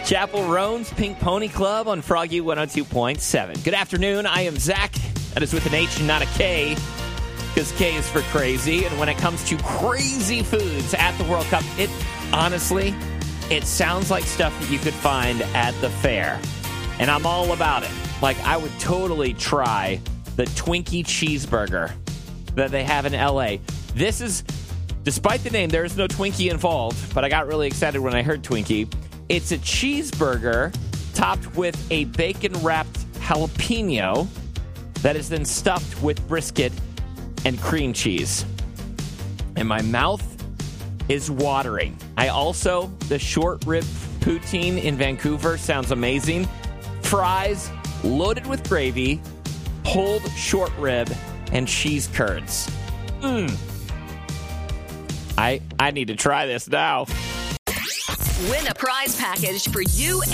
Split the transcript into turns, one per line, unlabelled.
Chapel Roan's Pink Pony Club on Froggy 102.7. Good afternoon. I am Zach. That is with an H and not a K, because K is for crazy. And when it comes to crazy foods at the World Cup, it sounds like stuff that you could find at the fair. And I'm all about it. Like, I would totally try the Twinkie cheeseburger that they have in L.A. This is, despite the name, there is no Twinkie involved, but I got really excited when I heard Twinkie. It's a cheeseburger topped with a bacon-wrapped jalapeno that is then stuffed with brisket and cream cheese. And my mouth is watering. The short rib poutine in Vancouver sounds amazing. Fries loaded with gravy, pulled short rib, and cheese curds. I need to try this now.
Win a prize package for you